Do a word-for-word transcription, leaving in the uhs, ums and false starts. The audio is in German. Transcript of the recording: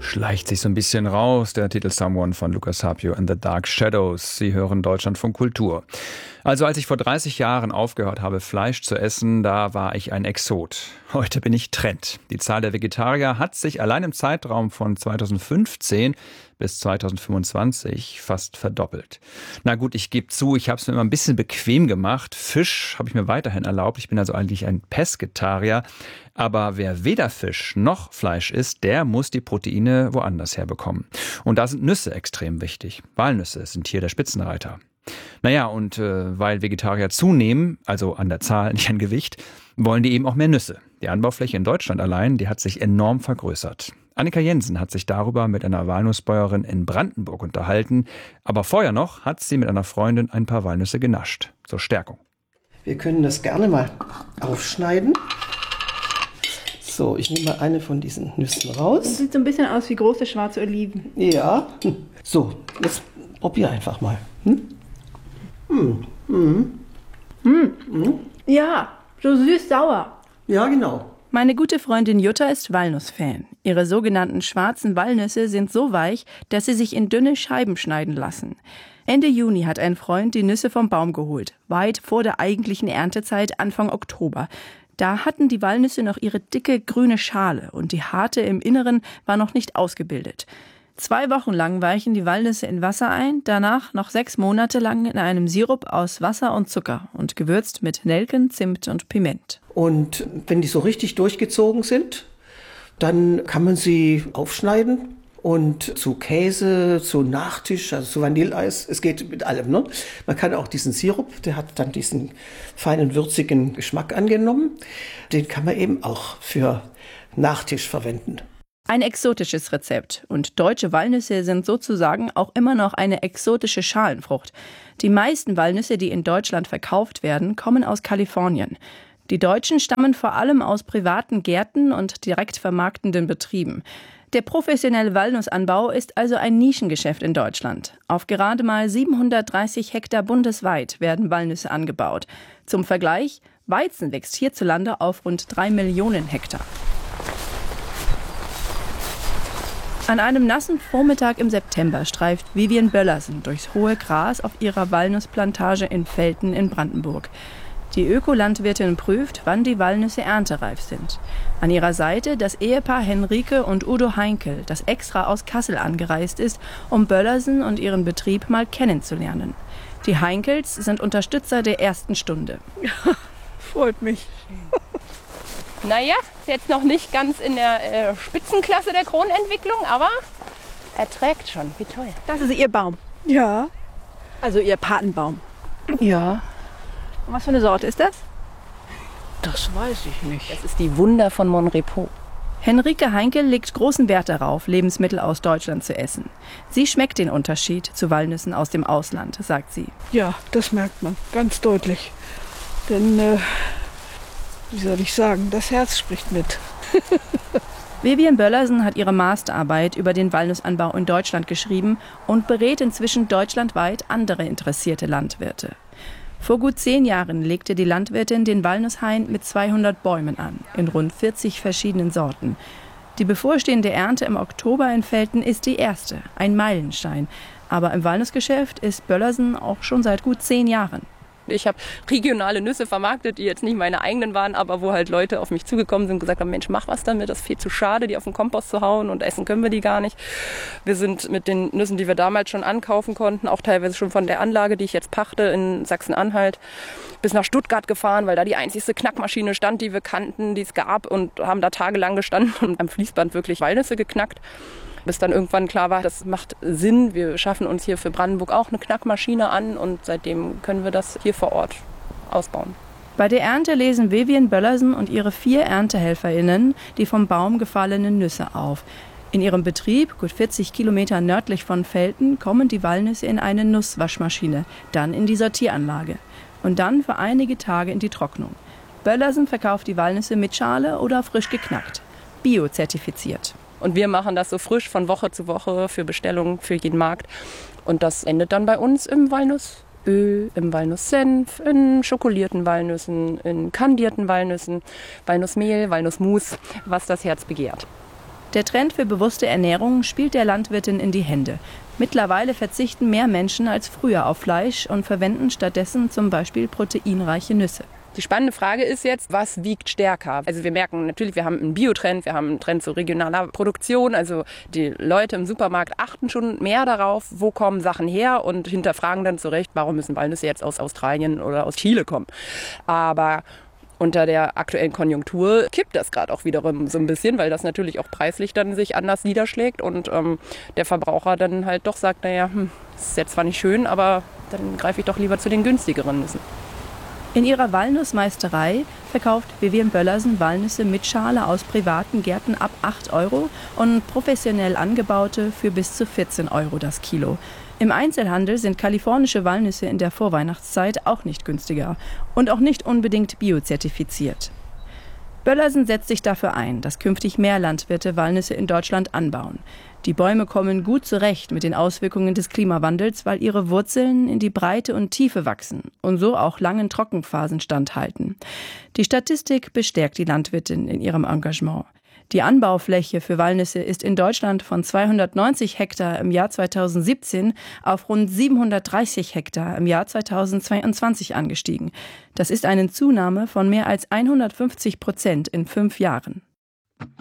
Schleicht sich so ein bisschen raus, der Titel Someone von Lucas Harpio and the Dark Shadows. Sie hören Deutschlandfunk Kultur. Also als ich vor dreißig Jahren aufgehört habe, Fleisch zu essen, da war ich ein Exot. Heute bin ich Trend. Die Zahl der Vegetarier hat sich allein im Zeitraum von zweitausendfünfzehn bis zweitausendfünfundzwanzig fast verdoppelt. Na gut, ich gebe zu, ich habe es mir immer ein bisschen bequem gemacht. Fisch habe ich mir weiterhin erlaubt. Ich bin also eigentlich ein Pesketarier. Aber wer weder Fisch noch Fleisch isst, der muss die Proteine woanders herbekommen. Und da sind Nüsse extrem wichtig. Walnüsse sind hier der Spitzenreiter. Naja, und äh, weil Vegetarier zunehmen, also an der Zahl, nicht an Gewicht, wollen die eben auch mehr Nüsse. Die Anbaufläche in Deutschland allein, die hat sich enorm vergrößert. Annika Jensen hat sich darüber mit einer Walnussbäuerin in Brandenburg unterhalten. Aber vorher noch hat sie mit einer Freundin ein paar Walnüsse genascht. Zur Stärkung. Wir können das gerne mal aufschneiden. So, ich nehme mal eine von diesen Nüssen raus. Das sieht so ein bisschen aus wie große schwarze Oliven. Ja. So, jetzt probier einfach mal. Hm? Hm. Hm. Hm. Hm. Ja, so süß-sauer. Ja, genau. Meine gute Freundin Jutta ist Walnuss-Fan. Ihre sogenannten schwarzen Walnüsse sind so weich, dass sie sich in dünne Scheiben schneiden lassen. Ende Juni hat ein Freund die Nüsse vom Baum geholt, weit vor der eigentlichen Erntezeit Anfang Oktober. Da hatten die Walnüsse noch ihre dicke grüne Schale und die harte im Inneren war noch nicht ausgebildet. Zwei Wochen lang weichen die Walnüsse in Wasser ein, danach noch sechs Monate lang in einem Sirup aus Wasser und Zucker und gewürzt mit Nelken, Zimt und Piment. Und wenn die so richtig durchgezogen sind, dann kann man sie aufschneiden und zu Käse, zu Nachtisch, also zu Vanilleeis, es geht mit allem, ne? Man kann auch diesen Sirup, der hat dann diesen feinen, würzigen Geschmack angenommen, den kann man eben auch für Nachtisch verwenden. Ein exotisches Rezept. Und deutsche Walnüsse sind sozusagen auch immer noch eine exotische Schalenfrucht. Die meisten Walnüsse, die in Deutschland verkauft werden, kommen aus Kalifornien. Die Deutschen stammen vor allem aus privaten Gärten und direkt vermarktenden Betrieben. Der professionelle Walnussanbau ist also ein Nischengeschäft in Deutschland. Auf gerade mal siebenhundertdreißig Hektar bundesweit werden Walnüsse angebaut. Zum Vergleich, Weizen wächst hierzulande auf rund drei Millionen Hektar. An einem nassen Vormittag im September streift Vivian Böllersen durchs hohe Gras auf ihrer Walnussplantage in Velten in Brandenburg. Die Ökolandwirtin prüft, wann die Walnüsse erntereif sind. An ihrer Seite das Ehepaar Henrike und Udo Heinkel, das extra aus Kassel angereist ist, um Böllersen und ihren Betrieb mal kennenzulernen. Die Heinkels sind Unterstützer der ersten Stunde. Freut mich. Naja, jetzt noch nicht ganz in der äh, Spitzenklasse der Kronentwicklung, aber er trägt schon. Wie toll. Das ist Ihr Baum? Ja. Also Ihr Patenbaum? Ja. Und was für eine Sorte ist das? Das weiß ich nicht. Das ist die Wunder von Monrepos. Henrike Heinkel legt großen Wert darauf, Lebensmittel aus Deutschland zu essen. Sie schmeckt den Unterschied zu Walnüssen aus dem Ausland, sagt sie. Ja, das merkt man ganz deutlich. Denn, äh, wie soll ich sagen, das Herz spricht mit. Vivian Böllersen hat ihre Masterarbeit über den Walnussanbau in Deutschland geschrieben und berät inzwischen deutschlandweit andere interessierte Landwirte. Vor gut zehn Jahren legte die Landwirtin den Walnusshain mit zweihundert Bäumen an, in rund vierzig verschiedenen Sorten. Die bevorstehende Ernte im Oktober in Velten ist die erste, ein Meilenstein. Aber im Walnussgeschäft ist Böllersen auch schon seit gut zehn Jahren. Ich habe regionale Nüsse vermarktet, die jetzt nicht meine eigenen waren, aber wo halt Leute auf mich zugekommen sind und gesagt haben, Mensch, mach was damit, das ist viel zu schade, die auf den Kompost zu hauen und essen können wir die gar nicht. Wir sind mit den Nüssen, die wir damals schon ankaufen konnten, auch teilweise schon von der Anlage, die ich jetzt pachte in Sachsen-Anhalt, bis nach Stuttgart gefahren, weil da die einzigste Knackmaschine stand, die wir kannten, die es gab, und haben da tagelang gestanden und am Fließband wirklich Walnüsse geknackt. Bis dann irgendwann klar war, das macht Sinn. Wir schaffen uns hier für Brandenburg auch eine Knackmaschine an und seitdem können wir das hier vor Ort ausbauen. Bei der Ernte lesen Vivian Böllersen und ihre vier ErntehelferInnen die vom Baum gefallenen Nüsse auf. In ihrem Betrieb, gut vierzig Kilometer nördlich von Velten, kommen die Walnüsse in eine Nusswaschmaschine, dann in die Sortieranlage und dann für einige Tage in die Trocknung. Böllersen verkauft die Walnüsse mit Schale oder frisch geknackt, biozertifiziert. Und wir machen das so frisch von Woche zu Woche für Bestellungen für jeden Markt. Und das endet dann bei uns im Walnussöl, im Walnusssenf, in schokolierten Walnüssen, in kandierten Walnüssen, Walnussmehl, Walnussmus, was das Herz begehrt. Der Trend für bewusste Ernährung spielt der Landwirtin in die Hände. Mittlerweile verzichten mehr Menschen als früher auf Fleisch und verwenden stattdessen zum Beispiel proteinreiche Nüsse. Die spannende Frage ist jetzt, was wiegt stärker? Also wir merken natürlich, wir haben einen Biotrend, wir haben einen Trend zu regionaler Produktion. Also die Leute im Supermarkt achten schon mehr darauf, wo kommen Sachen her und hinterfragen dann zu Recht, warum müssen Walnüsse jetzt aus Australien oder aus Chile kommen. Aber unter der aktuellen Konjunktur kippt das gerade auch wiederum so ein bisschen, weil das natürlich auch preislich dann sich anders niederschlägt und ähm, der Verbraucher dann halt doch sagt, naja, hm, das ist jetzt zwar nicht schön, aber dann greife ich doch lieber zu den günstigeren Nüssen. In ihrer Walnussmeisterei verkauft Vivian Böllersen Walnüsse mit Schale aus privaten Gärten ab acht Euro und professionell angebaute für bis zu vierzehn Euro das Kilo. Im Einzelhandel sind kalifornische Walnüsse in der Vorweihnachtszeit auch nicht günstiger und auch nicht unbedingt biozertifiziert. Böllersen setzt sich dafür ein, dass künftig mehr Landwirte Walnüsse in Deutschland anbauen. Die Bäume kommen gut zurecht mit den Auswirkungen des Klimawandels, weil ihre Wurzeln in die Breite und Tiefe wachsen und so auch langen Trockenphasen standhalten. Die Statistik bestärkt die Landwirtin in ihrem Engagement. Die Anbaufläche für Walnüsse ist in Deutschland von zweihundertneunzig Hektar im Jahr zweitausendsiebzehn auf rund siebenhundertdreißig Hektar im Jahr zweitausendzweiundzwanzig angestiegen. Das ist eine Zunahme von mehr als hundertfünfzig Prozent in fünf Jahren.